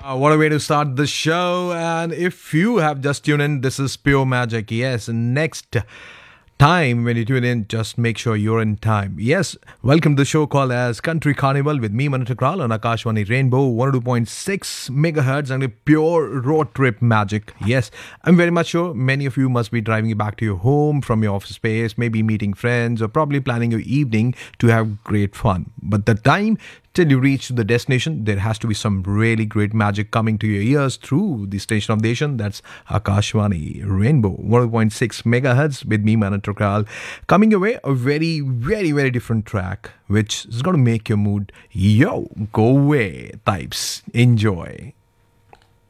What a way to start the show. And if you have just tuned in, this is Pure Magic. Yes, next time when you tune in, just make sure you're in time. Yes, welcome to the show called as Country Carnival with me, Manu Takral, on Akashwani Rainbow 102.6 megahertz and a pure road trip magic. Yes, I'm very much sure many of you must be driving back to your home from your office space, maybe meeting friends, or probably planning your evening to have great fun. But the time till you reach the destination, there has to be some really great magic coming to your ears through the station of the nation. That's Akashwani Rainbow 1.6 megahertz with me, Manan Trokral. Coming your way, a very, very, very different track, which is going to make your mood, go away types. Enjoy.